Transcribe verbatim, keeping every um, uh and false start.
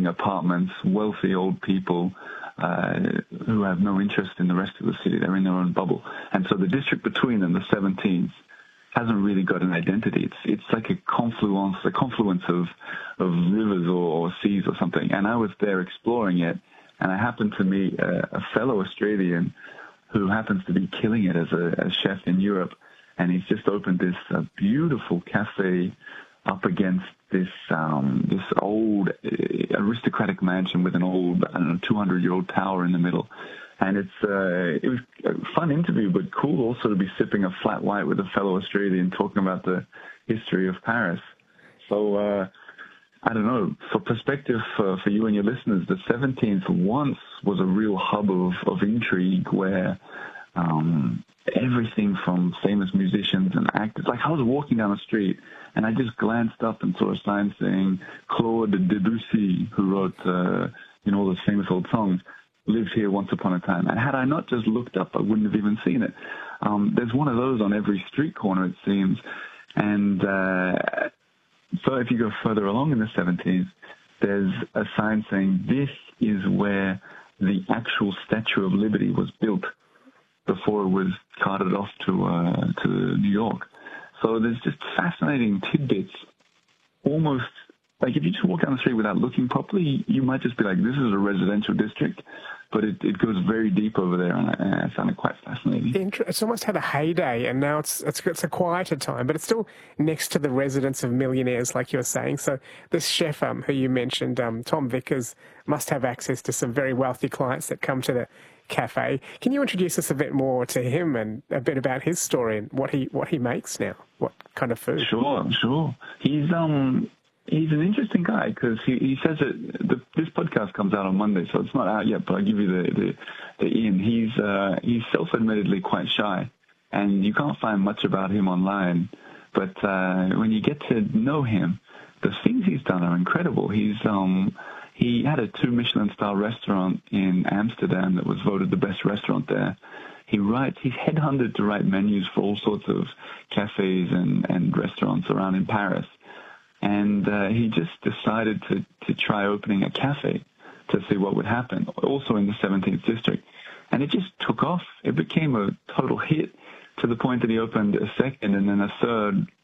living apartments, wealthy old people uh, who have no interest in the rest of the city. They're in their own bubble. And so the district between them, the seventeenth, hasn't really got an identity. It's it's like a confluence, a confluence of of rivers or, or seas or something. And I was there exploring it, and I happened to meet a, a fellow Australian who happens to be killing it as a, a chef in Europe, and he's just opened this uh, beautiful cafe up against this um, this old uh, aristocratic mansion with an old, I don't know, two hundred year old tower in the middle. And it's uh, it was a fun interview, but cool also to be sipping a flat white with a fellow Australian talking about the history of Paris. So, uh, I don't know, for perspective for, for you and your listeners, the seventeenth once was a real hub of, of intrigue where um, everything from famous musicians and actors, like I was walking down the street and I just glanced up and saw a sign saying Claude Debussy, who wrote, uh, you know, all those famous old songs, lived here once upon a time. And had I not just looked up, I wouldn't have even seen it. Um, there's one of those on every street corner, it seems. And uh, so if you go further along in the seventeenth, there's a sign saying this is where the actual Statue of Liberty was built before it was carted off to uh, to New York. So there's just fascinating tidbits. Almost like if you just walk down the street without looking properly, you might just be like, this is a residential district, but it, it goes very deep over there, and I, I found it quite fascinating. It's almost had a heyday, and now it's, it's it's a quieter time, but it's still next to the residence of millionaires, like you were saying. So this chef um, who you mentioned, um, Tom Vickers, must have access to some very wealthy clients that come to the cafe. Can you introduce us a bit more to him and a bit about his story and what he what he makes now? What kind of food? Sure, sure. He's um. He's an interesting guy because he, he says that the, this podcast comes out on Monday, so it's not out yet, but I'll give you the, the, the in. He's, uh, he's self-admittedly quite shy, and you can't find much about him online. But uh, when you get to know him, the things he's done are incredible. He's um, he had a two Michelin-star restaurant in Amsterdam that was voted the best restaurant there. He writes, he's headhunted to write menus for all sorts of cafes and, and restaurants around in Paris. And uh, he just decided to, to try opening a cafe to see what would happen, also in the seventeenth district. And it just took off. It became a total hit to the point that he opened a second and then a third